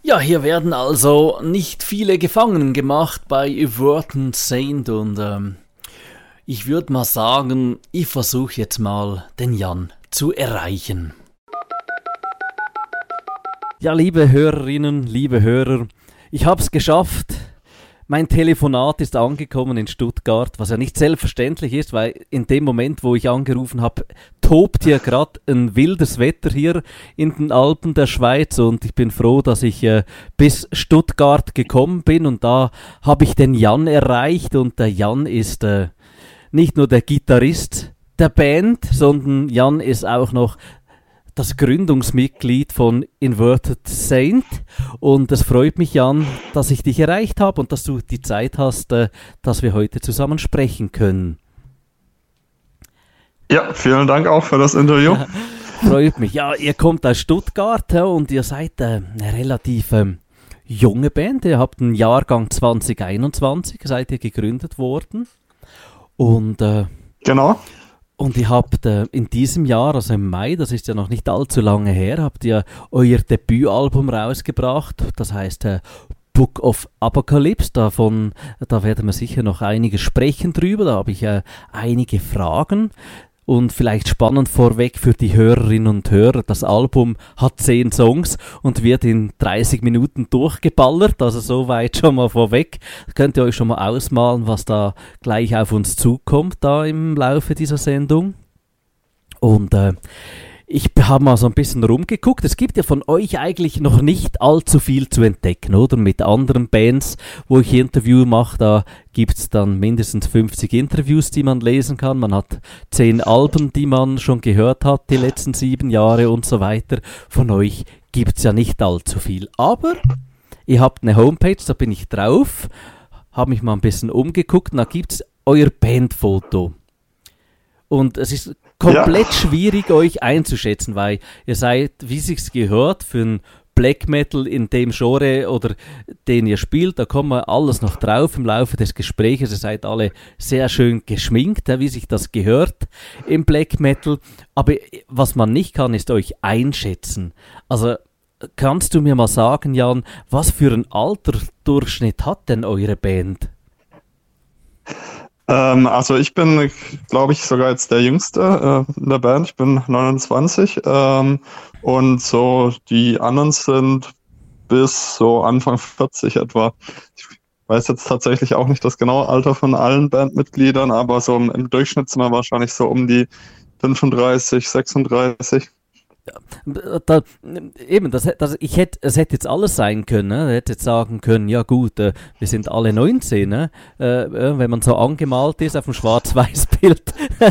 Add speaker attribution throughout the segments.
Speaker 1: Ja, hier werden also nicht viele Gefangenen gemacht bei Everton Saint und ich würde mal sagen, ich versuche jetzt mal den Jan zu erreichen. Ja, liebe Hörerinnen, liebe Hörer, ich habe es geschafft. Mein Telefonat ist angekommen in Stuttgart, was ja nicht selbstverständlich ist, weil in dem Moment, wo ich angerufen habe, tobt hier gerade ein wildes Wetter hier in den Alpen der Schweiz und ich bin froh, dass ich bis Stuttgart gekommen bin und da habe ich den Jan erreicht und der Jan ist nicht nur der Gitarrist der Band, sondern Jan ist auch noch das Gründungsmitglied von Inverted Saint und es freut mich, Jan, dass ich dich erreicht habe und dass du die Zeit hast, dass wir heute zusammen sprechen können.
Speaker 2: Ja, vielen Dank auch für das Interview.
Speaker 1: Freut mich. Ja, ihr kommt aus Stuttgart und ihr seid eine relativ junge Band. Ihr habt einen Jahrgang 2021, seid ihr gegründet worden. Und
Speaker 2: genau.
Speaker 1: Und ihr habt in diesem Jahr, also im Mai, das ist ja noch nicht allzu lange her, habt ihr euer Debütalbum rausgebracht, das heißt Book of Apocalypse, da werden wir sicher noch einiges sprechen drüber, da habe ich einige Fragen. Und vielleicht spannend vorweg für die Hörerinnen und Hörer, das Album hat 10 Songs und wird in 30 Minuten durchgeballert, also soweit schon mal vorweg. Könnt ihr euch schon mal ausmalen, was da gleich auf uns zukommt, da im Laufe dieser Sendung. Und ich habe mal so ein bisschen rumgeguckt. Es gibt ja von euch eigentlich noch nicht allzu viel zu entdecken, oder? Mit anderen Bands, wo ich Interview mache, da gibt es dann mindestens 50 Interviews, die man lesen kann. Man hat 10 Alben, die man schon gehört hat, die letzten 7 Jahre und so weiter. Von euch gibt es ja nicht allzu viel. Aber ihr habt eine Homepage, da bin ich drauf, habe mich mal ein bisschen umgeguckt und da gibt es euer Bandfoto. Und es ist komplett schwierig, euch einzuschätzen, weil ihr seid, wie sich's gehört, für ein Black Metal in dem Genre oder den ihr spielt, da kommen wir alles noch drauf im Laufe des Gesprächs. Ihr seid alle sehr schön geschminkt, wie sich das gehört im Black Metal. Aber was man nicht kann, ist euch einschätzen. Also kannst du mir mal sagen, Jan, was für ein Alterdurchschnitt hat denn eure Band?
Speaker 2: Also ich bin, glaube ich, sogar jetzt der Jüngste in der Band. Ich bin 29 und so die anderen sind bis so Anfang 40 etwa. Ich weiß jetzt tatsächlich auch nicht das genaue Alter von allen Bandmitgliedern, aber so im Durchschnitt sind wir wahrscheinlich so um die 35, 36.
Speaker 1: Es hätte jetzt alles sein können, ne? Er hätte jetzt sagen können, ja gut, wir sind alle 19, ne? Wenn man so angemalt ist auf dem Schwarz-Weiß-Bild.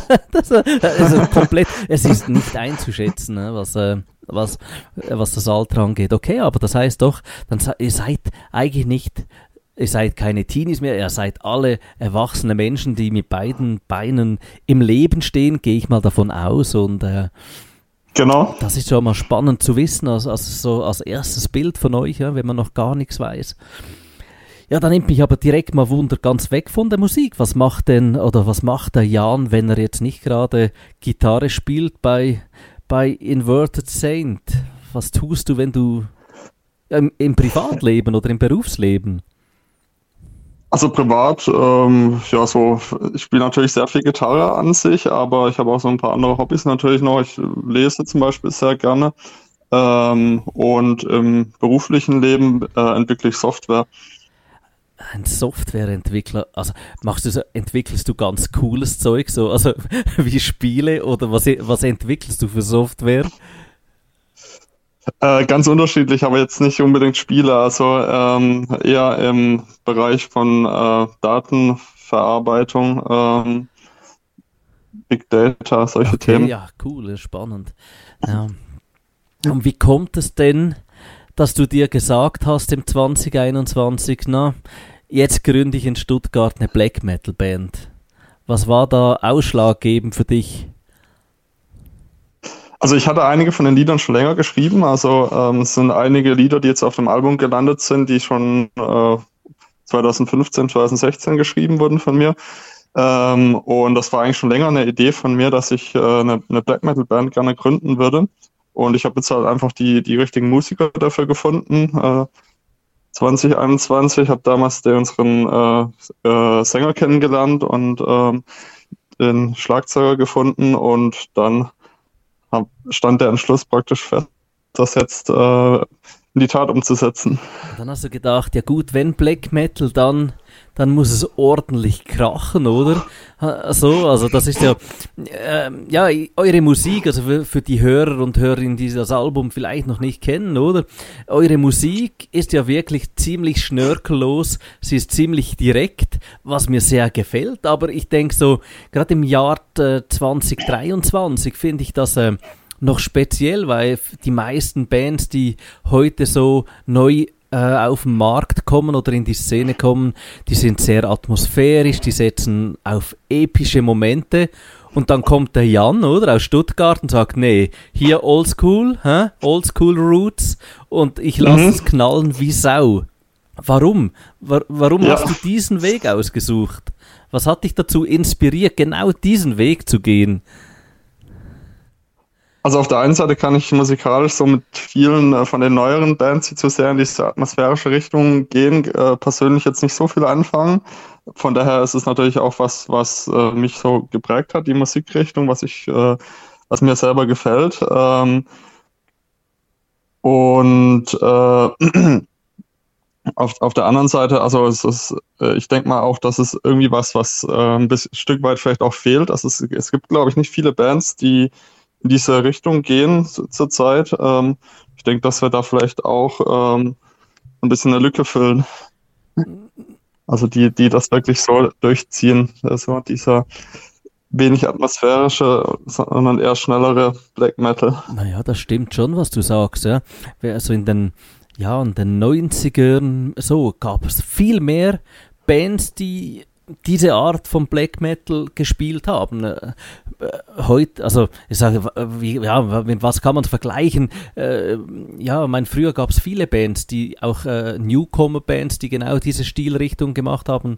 Speaker 1: Es ist nicht einzuschätzen, ne? was das Alter angeht. Okay, aber das heißt doch, ihr seid eigentlich nicht, ihr seid keine Teenies mehr, ihr seid alle erwachsene Menschen, die mit beiden Beinen im Leben stehen, gehe ich mal davon aus und
Speaker 2: genau.
Speaker 1: Das ist schon mal spannend zu wissen, als erstes Bild von euch, ja, wenn man noch gar nichts weiß. Ja, da nimmt mich aber direkt mal Wunder ganz weg von der Musik. Was macht der Jan, wenn er jetzt nicht gerade Gitarre spielt bei Inverted Saint? Was tust du, wenn du im Privatleben oder im Berufsleben?
Speaker 2: Also privat, ich spiele natürlich sehr viel Gitarre an sich, aber ich habe auch so ein paar andere Hobbys natürlich noch. Ich lese zum Beispiel sehr gerne und im beruflichen Leben entwickle ich Software.
Speaker 1: Ein Softwareentwickler, also entwickelst du ganz cooles Zeug, so, also wie Spiele oder was entwickelst du für Software?
Speaker 2: Ganz unterschiedlich, aber jetzt nicht unbedingt Spiele, also eher im Bereich von Datenverarbeitung, Big Data, solche Themen.
Speaker 1: Ja, cool, spannend. Ja. Und wie kommt es denn, dass du dir gesagt hast im 2021, na, jetzt gründe ich in Stuttgart eine Black Metal Band? Was war da ausschlaggebend für dich?
Speaker 2: Also ich hatte einige von den Liedern schon länger geschrieben, also es sind einige Lieder, die jetzt auf dem Album gelandet sind, die schon 2015, 2016 geschrieben wurden von mir. Und das war eigentlich schon länger eine Idee von mir, dass ich eine Black Metal Band gerne gründen würde. Und ich habe jetzt halt einfach die richtigen Musiker dafür gefunden. 2021 habe damals unseren Sänger kennengelernt und den Schlagzeuger gefunden und dann stand der Entschluss praktisch fest, das jetzt in die Tat umzusetzen.
Speaker 1: Und dann hast du gedacht, ja gut, wenn Black Metal, dann muss es ordentlich krachen, oder? Also das ist ja, eure Musik, also für die Hörer und Hörerinnen, die das Album vielleicht noch nicht kennen, oder? Eure Musik ist ja wirklich ziemlich schnörkellos, sie ist ziemlich direkt, was mir sehr gefällt, aber ich denke so, gerade im Jahr 2023 finde ich das noch speziell, weil die meisten Bands, die heute so neu auf den Markt kommen oder in die Szene kommen, die sind sehr atmosphärisch, die setzen auf epische Momente und dann kommt der Jan, oder, aus Stuttgart und sagt, nee, hier Oldschool, Oldschool Roots und ich lasse es knallen wie Sau. Warum? Warum hast du diesen Weg ausgesucht? Was hat dich dazu inspiriert, genau diesen Weg zu gehen?
Speaker 2: Also auf der einen Seite kann ich musikalisch so mit vielen von den neueren Bands, die zu sehr in diese atmosphärische Richtung gehen, persönlich jetzt nicht so viel anfangen. Von daher ist es natürlich auch was mich so geprägt hat, die Musikrichtung, was mir selber gefällt. Auf der anderen Seite, also ich denke mal auch, dass es irgendwie was ein Stück weit vielleicht auch fehlt. Also es gibt, glaube ich, nicht viele Bands, die in diese Richtung gehen zurzeit. Ich denke, dass wir da vielleicht auch ein bisschen eine Lücke füllen. Also die das wirklich so durchziehen. Also dieser wenig atmosphärische, sondern eher schnellere Black Metal.
Speaker 1: Naja, das stimmt schon, was du sagst. Ja. Also in den 90ern gab es viel mehr Bands, die diese Art von Black Metal gespielt haben. Heute, also ich sage, mit was kann man vergleichen? Früher gab es viele Bands, die auch Newcomer-Bands, die genau diese Stilrichtung gemacht haben.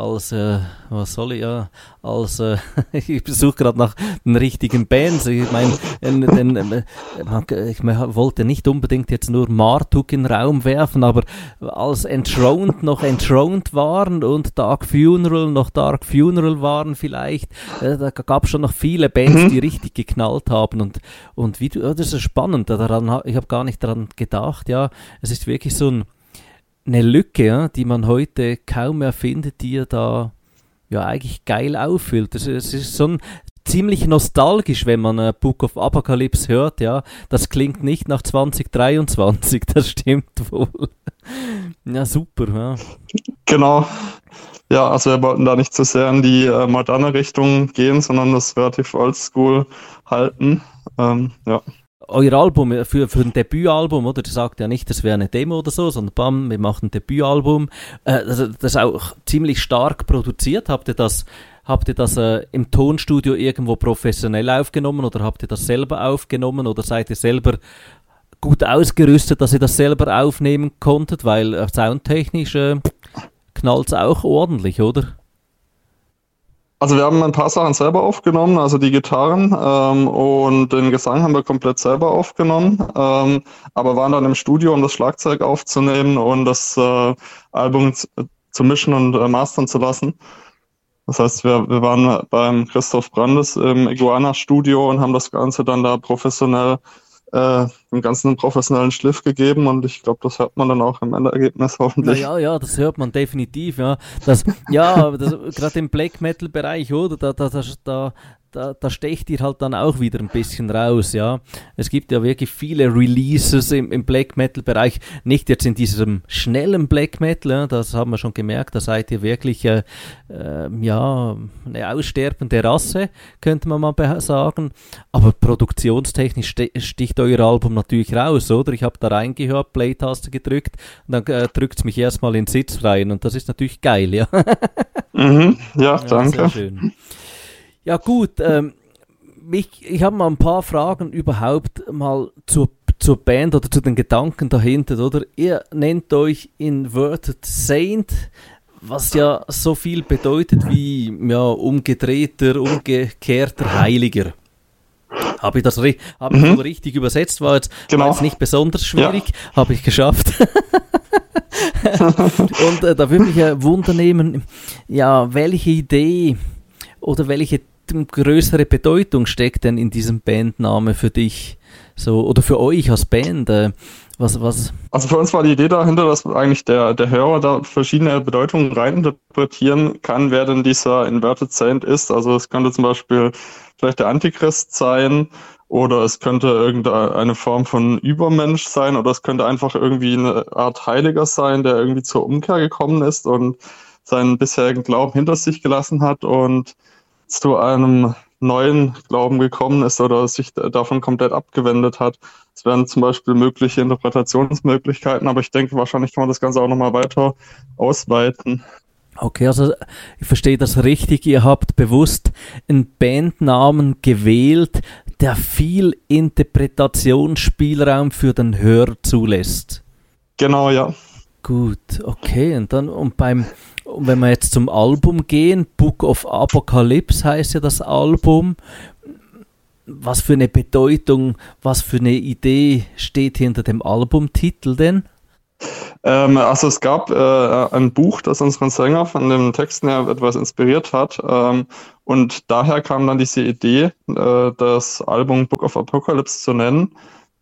Speaker 1: Ich besuche gerade nach den richtigen Bands. Ich meine, ich wollte nicht unbedingt jetzt nur Marduk in den Raum werfen, aber als Enthroned noch Enthroned waren und Dark Funeral noch Dark Funeral waren vielleicht, da gab es schon noch viele Bands, die richtig geknallt haben und wie das ist spannend, ich habe gar nicht daran gedacht, ja, es ist wirklich so eine Lücke, ja, die man heute kaum mehr findet, die da ja eigentlich geil auffüllt. Es ist so ziemlich nostalgisch, wenn man Book of Apocalypse hört, ja, das klingt nicht nach 2023, das stimmt wohl. Ja, super, ja. Genau.
Speaker 2: Ja, also wir wollten da nicht so sehr in die moderne Richtung gehen, sondern das relativ oldschool halten.
Speaker 1: Euer Album, für ein Debütalbum, oder? Ihr sagt ja nicht, das wäre eine Demo oder so, sondern bam, wir machen ein Debütalbum. Das ist auch ziemlich stark produziert. Habt ihr das im Tonstudio irgendwo professionell aufgenommen oder habt ihr das selber aufgenommen oder seid ihr selber gut ausgerüstet, dass ihr das selber aufnehmen konntet? Weil soundtechnisch knallt es auch ordentlich, oder?
Speaker 2: Also wir haben ein paar Sachen selber aufgenommen, also die Gitarren und den Gesang haben wir komplett selber aufgenommen, aber waren dann im Studio, um das Schlagzeug aufzunehmen und das Album zu mischen und mastern zu lassen. Das heißt, wir waren beim Christoph Brandes im Iguana-Studio und haben das Ganze dann da professionell dem Ganzen einen professionellen Schliff gegeben und ich glaube, das hört man dann auch im Endergebnis hoffentlich.
Speaker 1: Ja, das hört man definitiv, ja. Gerade im Black Metal Bereich, oder? Da stecht ihr halt dann auch wieder ein bisschen raus, ja. Es gibt ja wirklich viele Releases im Black Metal Bereich, nicht jetzt in diesem schnellen Black Metal, ja, das haben wir schon gemerkt, da seid ihr wirklich eine aussterbende Rasse, könnte man mal sagen, aber produktionstechnisch sticht euer Album natürlich raus, oder? Ich habe da reingehört, Play-Taste gedrückt und dann drückt es mich erstmal in den Sitz rein und das ist natürlich geil, ja.
Speaker 2: Ja, danke.
Speaker 1: Sehr schön. Ja gut, ich habe mal ein paar Fragen überhaupt mal zur Band oder zu den Gedanken dahinter, oder? Ihr nennt euch Inverted Saint, was ja so viel bedeutet wie umgekehrter Heiliger. Habe ich das so richtig übersetzt? War jetzt nicht besonders schwierig, habe ich geschafft. Und da würde mich ja Wunder nehmen, ja, welche Idee oder welche größere Bedeutung steckt denn in diesem Bandname für dich so oder für euch als Band? Was?
Speaker 2: Also für uns war die Idee dahinter, dass eigentlich der Hörer da verschiedene Bedeutungen reininterpretieren kann, wer denn dieser Inverted Saint ist. Also es könnte zum Beispiel vielleicht der Antichrist sein oder es könnte irgendeine Form von Übermensch sein oder es könnte einfach irgendwie eine Art Heiliger sein, der irgendwie zur Umkehr gekommen ist und seinen bisherigen Glauben hinter sich gelassen hat und zu einem neuen Glauben gekommen ist oder sich davon komplett abgewendet hat. Es wären zum Beispiel mögliche Interpretationsmöglichkeiten, aber ich denke, wahrscheinlich kann man das Ganze auch nochmal weiter ausweiten.
Speaker 1: Okay, also ich verstehe das richtig. Ihr habt bewusst einen Bandnamen gewählt, der viel Interpretationsspielraum für den Hörer zulässt.
Speaker 2: Genau, ja.
Speaker 1: Gut, okay. Und wenn wir jetzt zum Album gehen, Book of Apocalypse heißt ja das Album. Was für eine Bedeutung, was für eine Idee steht hinter dem Albumtitel denn?
Speaker 2: Also es gab ein Buch, das unseren Sänger von den Texten her etwas inspiriert hat. Und daher kam dann diese Idee, das Album Book of Apocalypse zu nennen.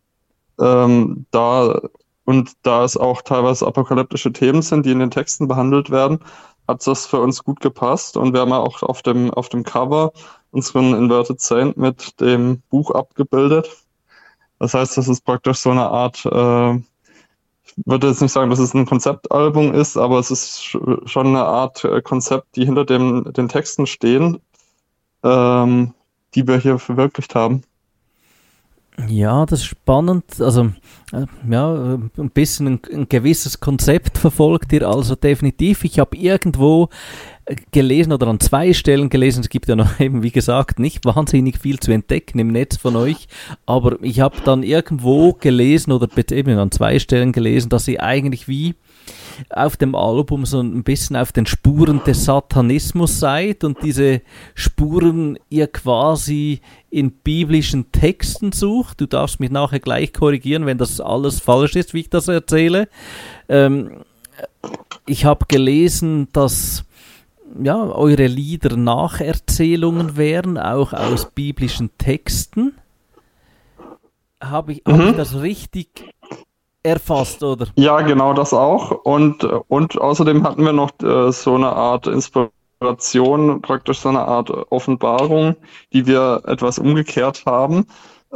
Speaker 2: Da es auch teilweise apokalyptische Themen sind, die in den Texten behandelt werden, hat das für uns gut gepasst. Und wir haben ja auch auf dem Cover unseren Inverted Saint mit dem Buch abgebildet. Das heißt, das ist praktisch so eine Art, ich würde jetzt nicht sagen, dass es ein Konzeptalbum ist, aber es ist schon eine Art Konzept, die hinter den Texten stehen, die wir hier verwirklicht haben.
Speaker 1: Ja, das ist spannend. Also, ja, ein bisschen ein gewisses Konzept verfolgt ihr also definitiv. Ich habe irgendwo gelesen oder an 2 Stellen gelesen, es gibt ja noch eben, wie gesagt, nicht wahnsinnig viel zu entdecken im Netz von euch, aber ich habe dann irgendwo gelesen oder eben an 2 Stellen gelesen, dass ihr eigentlich wie auf dem Album so ein bisschen auf den Spuren des Satanismus seid und diese Spuren ihr quasi in biblischen Texten sucht. Du darfst mich nachher gleich korrigieren, wenn das alles falsch ist, wie ich das erzähle. Ich habe gelesen, dass ja, eure Lieder Nacherzählungen wären, auch aus biblischen Texten. Hab ich das richtig erfasst, oder?
Speaker 2: Ja, genau das auch. Und außerdem hatten wir noch so eine Art Inspiration, praktisch so eine Art Offenbarung, die wir etwas umgekehrt haben.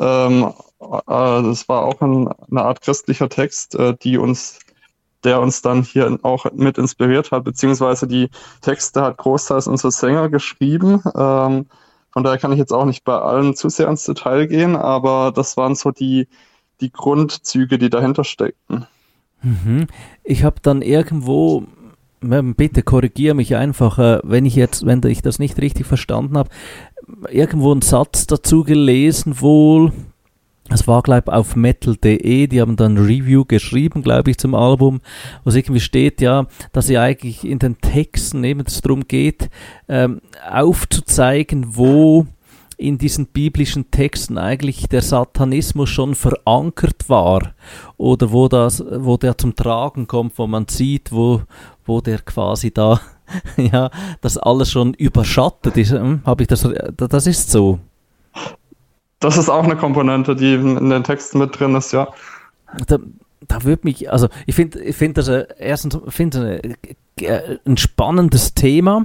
Speaker 2: Das war auch eine Art christlicher Text, der uns dann hier auch mit inspiriert hat, beziehungsweise die Texte hat großteils unser Sänger geschrieben. Von daher kann ich jetzt auch nicht bei allen zu sehr ins Detail gehen, aber das waren so die Grundzüge, die dahinter steckten.
Speaker 1: Ich habe dann irgendwo, bitte korrigiere mich einfach, wenn ich das nicht richtig verstanden habe, irgendwo einen Satz dazu gelesen wohl. Es war, glaube ich, auf metal.de, die haben dann ein Review geschrieben, glaube ich, zum Album, wo es irgendwie steht, ja, dass ja eigentlich in den Texten eben es darum geht, aufzuzeigen, wo in diesen biblischen Texten eigentlich der Satanismus schon verankert war oder wo der zum Tragen kommt, wo man sieht, wo der quasi da, ja, das alles schon überschattet ist. Das ist so.
Speaker 2: Das ist auch eine Komponente, die in den Texten mit drin ist, ja.
Speaker 1: Da würde mich, also ich finde das erstens ein spannendes Thema.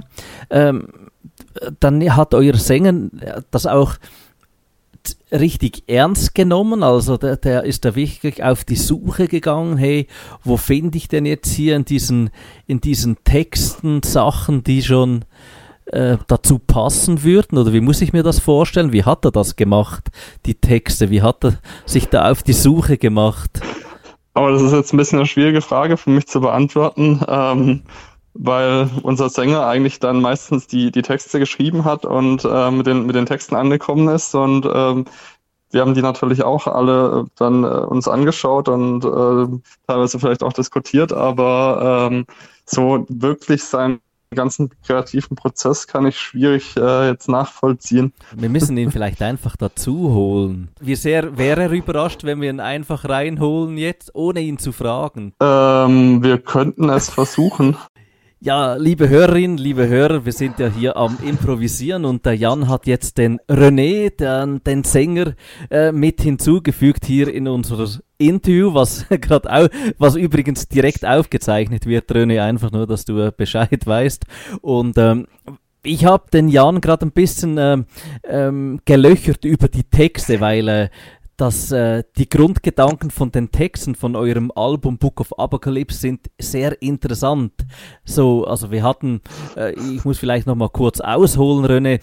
Speaker 1: Dann hat euer Sänger das auch richtig ernst genommen, also der ist da wirklich auf die Suche gegangen, hey, wo finde ich denn jetzt hier in diesen Texten Sachen, die schon dazu passen würden, oder wie muss ich mir das vorstellen? Wie hat er das gemacht, die Texte? Wie hat er sich da auf die Suche gemacht?
Speaker 2: Aber das ist jetzt ein bisschen eine schwierige Frage für mich zu beantworten, weil unser Sänger eigentlich dann meistens die Texte geschrieben hat und mit den Texten angekommen ist und wir haben die natürlich auch alle dann uns angeschaut und teilweise vielleicht auch diskutiert, aber so wirklich sein ganzen kreativen Prozess kann ich schwierig jetzt nachvollziehen.
Speaker 1: Wir müssen ihn vielleicht einfach dazu holen. Wie sehr wäre er überrascht, wenn wir ihn einfach reinholen jetzt, ohne ihn zu fragen?
Speaker 2: Wir könnten es versuchen.
Speaker 1: Ja, liebe Hörerinnen, liebe Hörer, wir sind ja hier am Improvisieren und der Jan hat jetzt den René, den Sänger, mit hinzugefügt hier in unser Interview, was was übrigens direkt aufgezeichnet wird, René, einfach nur, dass du Bescheid weißt. Und ich habe den Jan gerade ein bisschen gelöchert über die Texte, weil die Grundgedanken von den Texten von eurem Album Book of Apocalypse sind sehr interessant. So, also wir hatten, ich muss vielleicht noch mal kurz ausholen, René.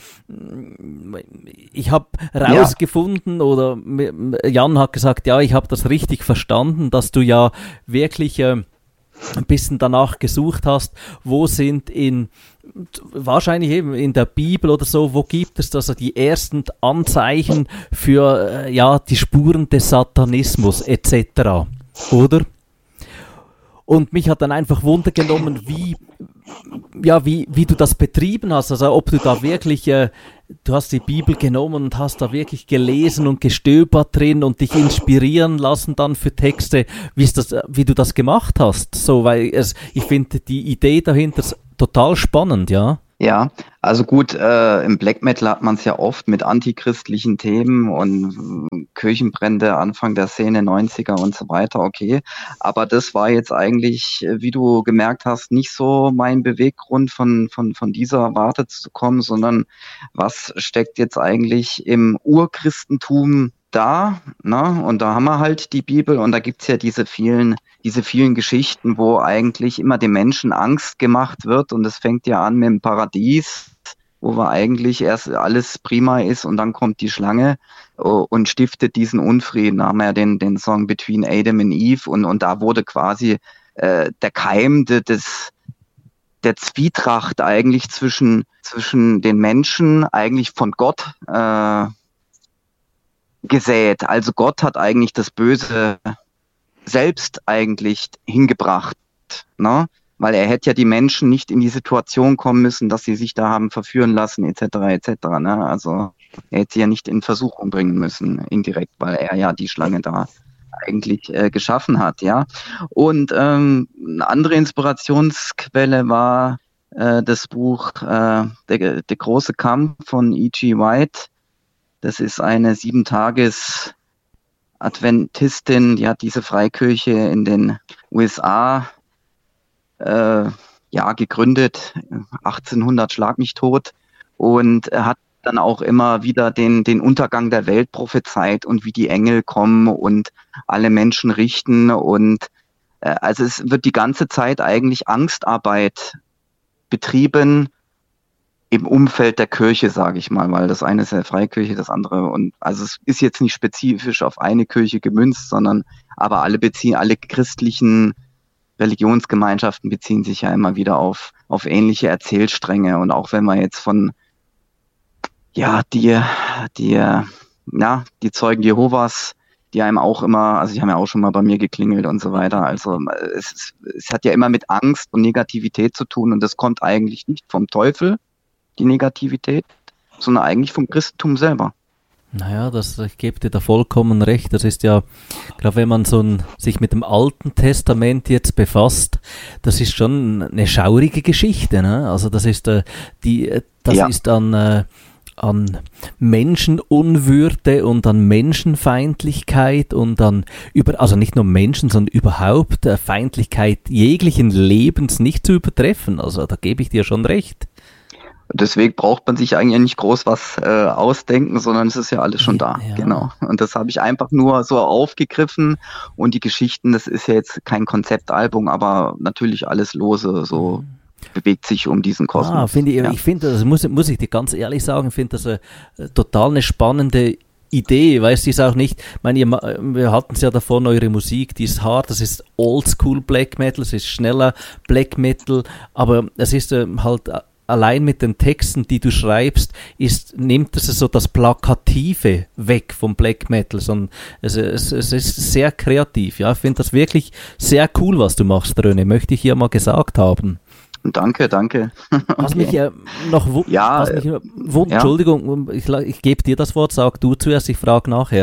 Speaker 1: Ich habe rausgefunden, oder Jan hat gesagt, ja, ich habe das richtig verstanden, dass du ja wirklich ein bisschen danach gesucht hast, wo sind wahrscheinlich eben in der Bibel oder so, wo gibt es also die ersten Anzeichen für die Spuren des Satanismus etc., oder? Und mich hat dann einfach Wunder genommen, wie du das betrieben hast, also ob du da wirklich, du hast die Bibel genommen und hast da wirklich gelesen und gestöbert drin und dich inspirieren lassen dann für Texte, wie du das gemacht hast, so, weil ich finde die Idee dahinter total spannend, ja.
Speaker 3: Ja, also gut, im Black Metal hat man es ja oft mit antichristlichen Themen und Kirchenbrände Anfang der Szene 90er und so weiter, okay. Aber das war jetzt eigentlich, wie du gemerkt hast, nicht so mein Beweggrund von dieser Warte zu kommen, sondern was steckt jetzt eigentlich im Urchristentum da, ne? Und da haben wir halt die Bibel und da gibt's ja diese vielen Geschichten, wo eigentlich immer dem Menschen Angst gemacht wird, und es fängt ja an mit dem Paradies, wo wir eigentlich erst alles prima ist und dann kommt die Schlange und stiftet diesen Unfrieden. Da haben wir ja den Song Between Adam and Eve und da wurde quasi der Keim der Zwietracht eigentlich zwischen den Menschen eigentlich von Gott gesät. Also Gott hat eigentlich das Böse selbst eigentlich hingebracht, ne? Weil er hätte ja die Menschen nicht in die Situation kommen müssen, dass sie sich da haben verführen lassen, etc., ne? Also er hätte sie ja nicht in Versuchung bringen müssen, indirekt, weil er ja die Schlange da eigentlich geschaffen hat, ja. Und eine andere Inspirationsquelle war das Buch der große Kampf von E.G. White. Das ist eine 7-Tages-Adventistin, die hat diese Freikirche in den USA gegründet, 1800 schlag mich tot, und hat dann auch immer wieder den Untergang der Welt prophezeit und wie die Engel kommen und alle Menschen richten, und also es wird die ganze Zeit eigentlich Angstarbeit betrieben im Umfeld der Kirche, sage ich mal, weil das eine ist ja Freikirche, das andere, und also es ist jetzt nicht spezifisch auf eine Kirche gemünzt, sondern aber alle christlichen Religionsgemeinschaften beziehen sich ja immer wieder auf ähnliche Erzählstränge, und auch wenn man jetzt von die Zeugen Jehovas, die einem auch immer, also die haben ja auch schon mal bei mir geklingelt und so weiter, also es hat ja immer mit Angst und Negativität zu tun, und das kommt eigentlich nicht vom Teufel, die Negativität, sondern eigentlich vom Christentum selber.
Speaker 1: Naja, ich gebe dir da vollkommen recht. Das ist ja, gerade wenn man sich mit dem Alten Testament jetzt befasst, das ist schon eine schaurige Geschichte, ne? Also das ist ist an Menschenunwürde und an Menschenfeindlichkeit und also nicht nur Menschen, sondern überhaupt Feindlichkeit jeglichen Lebens nicht zu übertreffen. Also da gebe ich dir schon recht.
Speaker 3: Deswegen braucht man sich eigentlich nicht groß was ausdenken, sondern es ist ja alles schon da. Ja. Genau. Und das habe ich einfach nur so aufgegriffen, und die Geschichten, das ist ja jetzt kein Konzeptalbum, aber natürlich alles lose, so bewegt sich um diesen Kosmos.
Speaker 1: Ich finde, das muss ich dir ganz ehrlich sagen, ich finde das total eine spannende Idee, weißt du, ist auch nicht, ich meine, wir hatten es ja davon, eure Musik, die ist hart, das ist Oldschool Black Metal, es ist schneller Black Metal, aber es ist halt allein mit den Texten, die du schreibst, nimmt es so das Plakative weg vom Black Metal, sondern es ist sehr kreativ. Ja, ich finde das wirklich sehr cool, was du machst, René, möchte ich hier mal gesagt haben.
Speaker 3: Danke.
Speaker 1: Was mich noch wundert, Entschuldigung, ich gebe dir das Wort, sag du zuerst, ich frage nachher.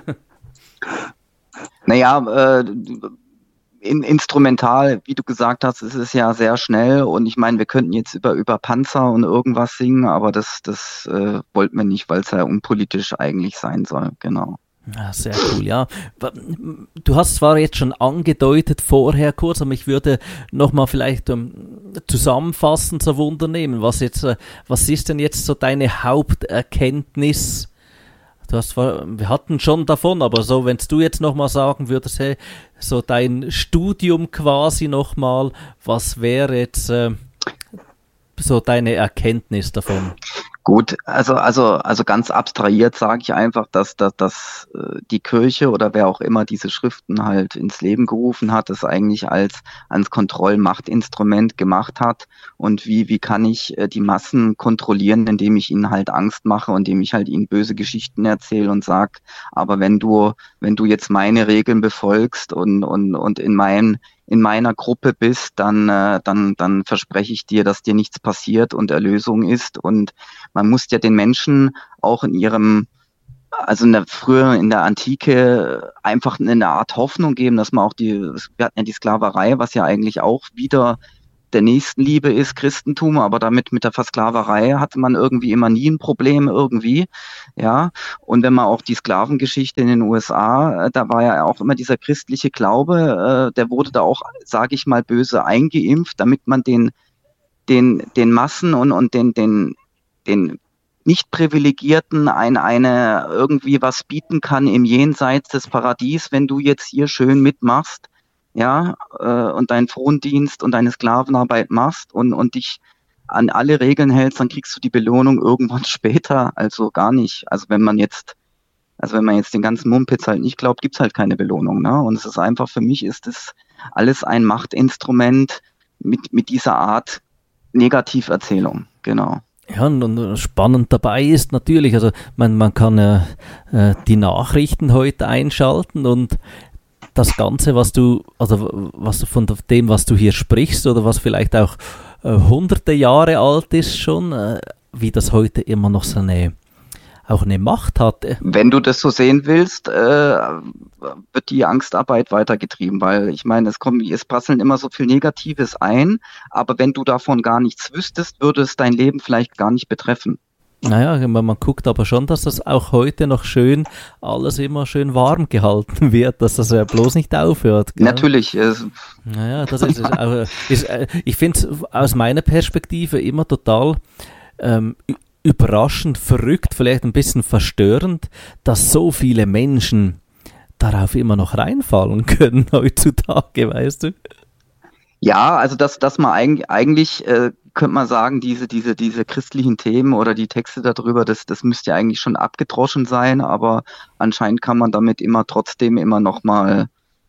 Speaker 3: Naja, instrumental, wie du gesagt hast, ist es ja sehr schnell und ich meine, wir könnten jetzt über Panzer und irgendwas singen, aber das wollten wir nicht, weil es ja unpolitisch eigentlich sein soll, genau.
Speaker 1: Ja, sehr cool, ja. Du hast zwar jetzt schon angedeutet vorher kurz, aber ich würde nochmal vielleicht zusammenfassend so Wunder nehmen. Was ist denn jetzt so deine Haupterkenntnis? Wir hatten schon davon, aber so, wenn du jetzt nochmal sagen würdest, hey, so dein Studium quasi nochmal, was wäre jetzt so deine Erkenntnis davon?
Speaker 3: Gut, also ganz abstrahiert sage ich einfach, dass die Kirche oder wer auch immer diese Schriften halt ins Leben gerufen hat, das eigentlich als Kontrollmachtinstrument gemacht hat. Und wie kann ich die Massen kontrollieren, indem ich ihnen halt Angst mache und indem ich halt ihnen böse Geschichten erzähle und sag, aber wenn du jetzt meine Regeln befolgst und in meiner Gruppe bist, dann verspreche ich dir, dass dir nichts passiert und Erlösung ist. Und man muss ja den Menschen auch in der Antike einfach eine Art Hoffnung geben, dass man auch wir hatten ja die Sklaverei, was ja eigentlich auch wieder der Nächstenliebe ist, Christentum, aber mit der Versklaverei hatte man irgendwie immer nie ein Problem irgendwie, ja. Und wenn man auch die Sklavengeschichte in den USA, da war ja auch immer dieser christliche Glaube, der wurde da auch, sage ich mal, böse eingeimpft, damit man den Massen und den Nicht-Privilegierten eine irgendwie was bieten kann im Jenseits des Paradies, wenn du jetzt hier schön mitmachst, ja, und deinen Frondienst und deine Sklavenarbeit machst und dich an alle Regeln hältst, dann kriegst du die Belohnung irgendwann später, also gar nicht. Also wenn man jetzt den ganzen Mumpitz halt nicht glaubt, gibt's halt keine Belohnung, ne? Und es ist einfach, für mich ist es alles ein Machtinstrument mit dieser Art Negativerzählung, genau.
Speaker 1: Ja, und spannend dabei ist natürlich, also man kann die Nachrichten heute einschalten und das Ganze, was du von dem, was du hier sprichst oder was vielleicht auch hunderte Jahre alt ist schon, wie das heute immer noch so eine Macht hat.
Speaker 3: Wenn du das so sehen willst, wird die Angstarbeit weitergetrieben, weil ich meine, es prasseln immer so viel Negatives ein, aber wenn du davon gar nichts wüsstest, würde es dein Leben vielleicht gar nicht betreffen.
Speaker 1: Naja, man guckt aber schon, dass das auch heute noch alles immer schön warm gehalten wird, dass das ja bloß nicht aufhört. Gell?
Speaker 3: Natürlich.
Speaker 1: Naja, das ich finde es aus meiner Perspektive immer total überraschend, verrückt, vielleicht ein bisschen verstörend, dass so viele Menschen darauf immer noch reinfallen können heutzutage, weißt du?
Speaker 3: Ja, also dass man eigentlich könnte man sagen, diese christlichen Themen oder die Texte darüber, das müsste ja eigentlich schon abgedroschen sein, aber anscheinend kann man damit trotzdem immer noch mal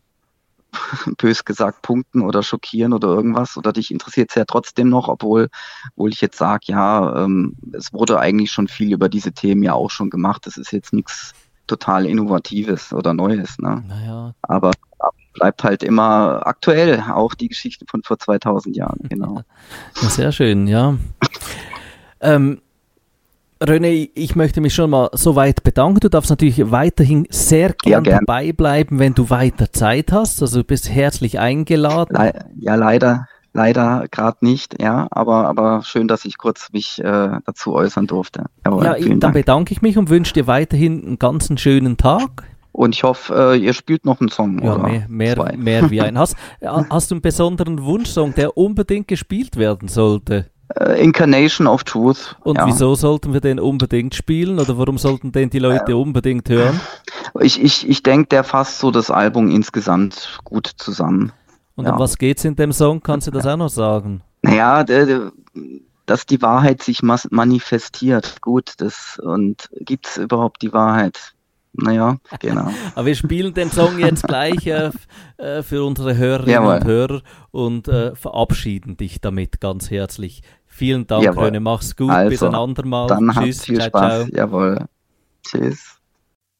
Speaker 3: bös gesagt punkten oder schockieren oder irgendwas, oder dich interessiert es ja trotzdem noch, obwohl ich jetzt sage, ja, es wurde eigentlich schon viel über diese Themen ja auch schon gemacht, das ist jetzt nichts total Innovatives oder Neues, ne?
Speaker 1: Naja.
Speaker 3: Aber bleibt halt immer aktuell, auch die Geschichte von vor 2000 Jahren, genau.
Speaker 1: Ja, sehr schön, ja. René, ich möchte mich schon mal so weit bedanken. Du darfst natürlich weiterhin sehr gern dabei bleiben, wenn du weiter Zeit hast. Also du bist herzlich eingeladen.
Speaker 3: Leider gerade nicht, ja, aber schön, dass ich kurz mich dazu äußern durfte. Jawohl,
Speaker 1: ja, dann bedanke ich mich und wünsche dir weiterhin einen ganz schönen Tag.
Speaker 3: Und ich hoffe, ihr spielt noch einen Song.
Speaker 1: Ja,
Speaker 3: oder
Speaker 1: mehr wie einen. Hast du einen besonderen Wunschsong, der unbedingt gespielt werden sollte?
Speaker 3: Incarnation of Truth.
Speaker 1: Und wieso sollten wir den unbedingt spielen oder warum sollten den die Leute unbedingt hören?
Speaker 3: Ich denke, der fasst so das Album insgesamt gut zusammen.
Speaker 1: Und um was geht's in dem Song? Kannst du das auch noch sagen?
Speaker 3: Naja, dass die Wahrheit sich manifestiert. Gut, und gibt's überhaupt die Wahrheit? Naja, genau.
Speaker 1: Aber wir spielen den Song jetzt gleich für unsere Hörerinnen und Hörer und verabschieden dich damit ganz herzlich. Vielen Dank, René, mach's gut, bis ein andermal.
Speaker 3: Dann habt viel Spaß. Ciao. Jawohl. Tschüss.